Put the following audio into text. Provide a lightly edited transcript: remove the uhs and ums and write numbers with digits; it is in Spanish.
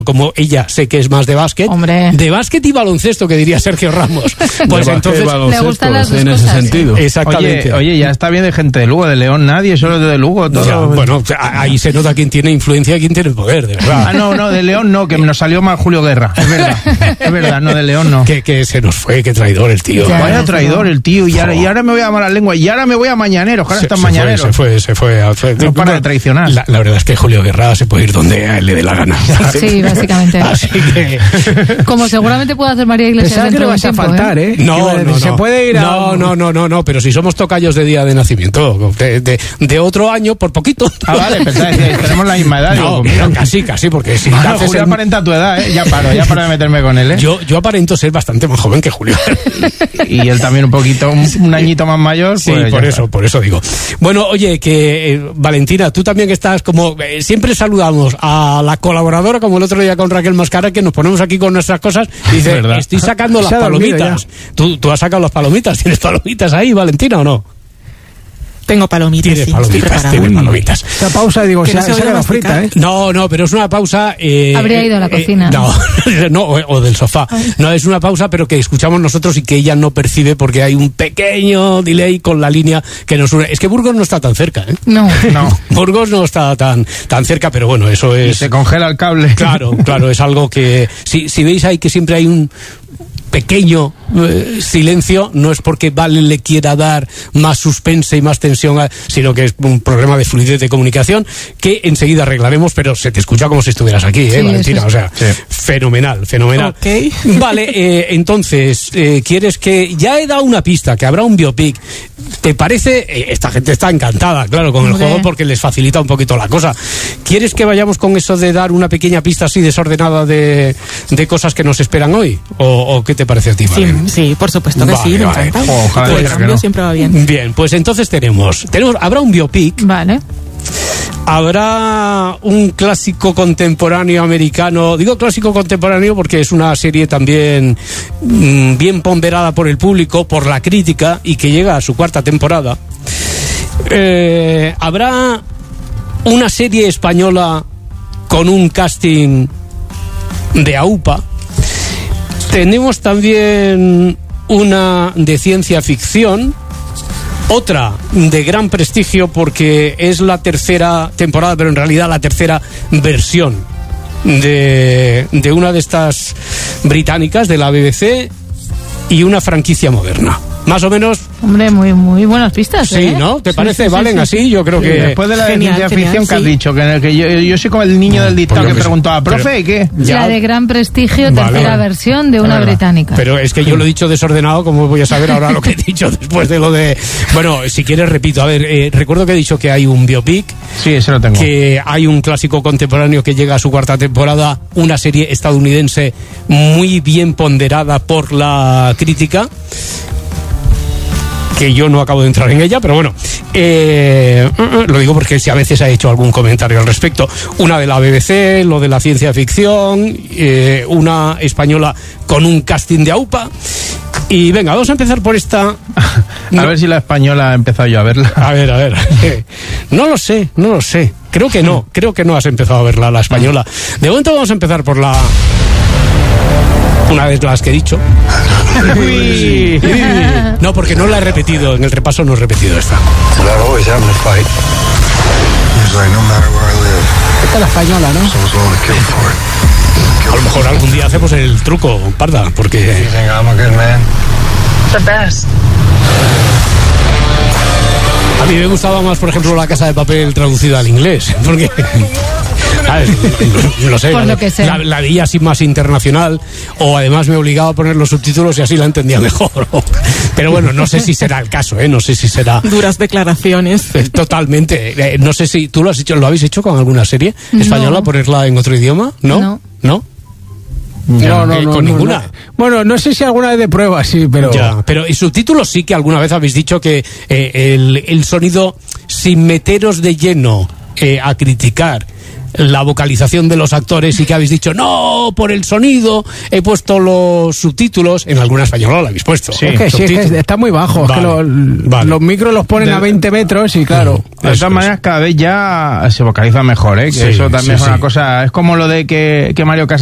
como ella sé que es más de básquet. Hombre. De básquet y baloncesto, que diría Sergio Ramos. Pues entonces le gustan las dos en ese cosas, sentido. Exactamente. Oye, ya está bien de gente de Lugo, de León nadie, solo de Lugo, todo. Ya, bueno, ahí se nota quién tiene influencia y quién tiene poder, de verdad. No, de León no, que nos salió mal Julio Guerra. Es verdad, no, de León no. Que se nos fue, que traidor el tío. Ya. Vaya traidor el tío, y ahora me voy a mala lengua, y ahora me voy a Mañaneros, que ahora están Mañaneros. Se fue. No para de traicionar. La verdad es que Julio Guerra se puede ir donde a él le dé la gana. Sí, básicamente. Así que... Como seguramente puede hacer María Iglesias Pensaba que dentro le de un vas a tiempo, faltar, ¿eh? No. Se puede ir a... No, pero si somos tocayos de día de nacimiento, de otro año, por poquito. Ah, vale, pensaba que tenemos la misma edad. No, digo, pero casi, porque si bueno, naces Julio aparenta tu edad, ¿eh? Ya paro de meterme con él, ¿eh? Yo aparento ser bastante más joven que Julio. Y él también un poquito, un añito más mayor. Sí, pues por eso digo. Bueno, oye, que Valentina, tú también que estás como... siempre saludamos a la colaboradora, como el otro día con Raquel Mascara, que nos ponemos aquí con nuestras cosas y dice, estoy sacando las Se ha dormido palomitas. ¿Tú has sacado las palomitas? ¿Tienes palomitas ahí, Valentina, o no? Tengo palomitas, Tienes sí, palomitas, tienes palomitas. Esta pausa, digo, Que se no se ha vaya quedado a frita, ¿eh? No, pero es una pausa... Habría ido a la cocina. No, o del sofá. No, es una pausa, pero que escuchamos nosotros y que ella no percibe porque hay un pequeño delay con la línea que nos une. Es que Burgos no está tan cerca, ¿eh? No. Burgos no está tan cerca, pero bueno, eso Y es... se congela el cable. Claro, es algo que... Si veis ahí que siempre hay un pequeño silencio, no es porque Vale le quiera dar más suspense y más tensión, sino que es un problema de fluidez de comunicación que enseguida arreglaremos, pero se te escucha como si estuvieras aquí, Sí, Valentina, eso o sea, sí. fenomenal. Ok. Vale, entonces, ¿quieres que... Ya he dado una pista, que habrá un biopic. ¿Te parece? Esta gente está encantada, claro, con el Hombre. juego porque les facilita un poquito la cosa. ¿Quieres que vayamos con eso de dar una pequeña pista así desordenada de cosas que nos esperan hoy? ¿O qué te parece a ti, Vale? Sí, por supuesto que Vale, sí, me vale. encanta. Ojalá El diga que cambio no. siempre va bien. Bien, pues entonces habrá un biopic, Vale. habrá un clásico contemporáneo americano. Digo clásico contemporáneo porque es una serie también bien ponderada por el público, por la crítica, y que llega a su 4ª temporada. Habrá una serie española con un casting de AUPA. Tenemos también una de ciencia ficción, otra de gran prestigio porque es la 3ª temporada, pero en realidad la 3ª versión de una de estas británicas de la BBC, y una franquicia moderna. Más o menos. Hombre, muy buenas pistas, Sí, ¿eh? ¿no? ¿Te Sí, parece? sí, sí, ¿Valen sí. así? Yo creo que... Después de la Genial, ciencia genial, ficción que has sí. dicho, que en el que yo soy como el niño del dictado yo que qué sé. preguntaba, profe, Pero- ¿y qué? Ya. La de gran prestigio, Vale, tercera vale. versión de una verdad. británica. Pero es que yo lo he dicho desordenado, ¿cómo voy a saber ahora lo que he dicho después de lo de... Bueno, si quieres repito, a ver, recuerdo que he dicho que hay un biopic, Sí, ese lo tengo. que hay un clásico contemporáneo que llega a su 4ª temporada, una serie estadounidense muy bien ponderada por la crítica, que yo no acabo de entrar en ella, pero bueno, lo digo porque si a veces ha hecho algún comentario al respecto. Una de la BBC, lo de la ciencia ficción, una española con un casting de AUPA. Y venga, vamos a empezar por esta. A ver si la española ha empezado yo a verla. A ver. No lo sé. Creo que no has empezado a verla, la española. De momento vamos a empezar por la... Una vez las que he dicho. No, porque no la he repetido, en el repaso no he repetido esta. Well, I've always having a fight. Usually, no matter where I live, Esta es la española, ¿no? someone's willing to kill for it. A lo mejor algún día hacemos el truco, Parda, porque... You think I'm a good man? The best. A mí me gustaba más, por ejemplo, La Casa de Papel traducida al inglés, porque... ¿sabes? No sé, Por lo que sea. la veía así más internacional, o además me obligaba a poner los subtítulos y así la entendía mejor. Pero bueno, no sé si será el caso, no sé si será... Duras declaraciones. Totalmente. No sé si tú lo habéis hecho con alguna serie española, No. ponerla en otro idioma, ¿no? No. ¿No? Con ninguna. no. Bueno, no sé si alguna vez de prueba, sí, pero... Ya, pero y subtítulos sí que alguna vez habéis dicho que el sonido, sin meteros de lleno a criticar la vocalización de los actores y que habéis dicho, no, por el sonido he puesto los subtítulos, en alguna española lo habéis puesto. Sí. Es que sí, es que está muy bajo. Vale, Es que vale. los micros los ponen a 20 metros y claro. De Eso todas maneras, cada vez ya se vocaliza mejor, ¿eh? Que Sí, eso también sí, es una sí. cosa... Es como lo de que Mario Casas